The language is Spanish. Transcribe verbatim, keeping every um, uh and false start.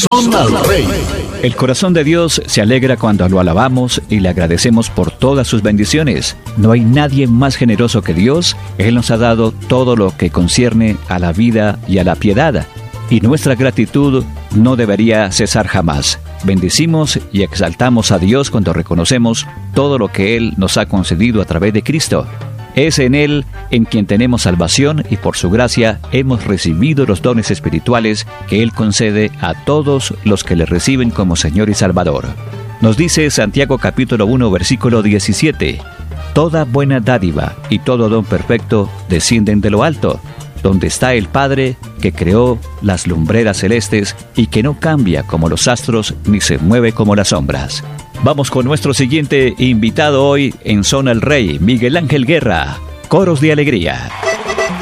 Son al Rey. El corazón de Dios se alegra cuando lo alabamos y le agradecemos por todas sus bendiciones. No hay nadie más generoso que Dios. Él nos ha dado todo lo que concierne a la vida y a la piedad. Y nuestra gratitud no debería cesar jamás. Bendecimos y exaltamos a Dios cuando reconocemos todo lo que Él nos ha concedido a través de Cristo. Es en Él en quien tenemos salvación y por su gracia hemos recibido los dones espirituales que Él concede a todos los que le reciben como Señor y Salvador. Nos dice Santiago capítulo uno versículo diecisiete: Toda buena dádiva y todo don perfecto descienden de lo alto, donde está el Padre que creó las lumbreras celestes y que no cambia como los astros ni se mueve como las sombras. Vamos con nuestro siguiente invitado hoy en Son al Rey, Miguel Ángel Guerra, Coros de Alegría.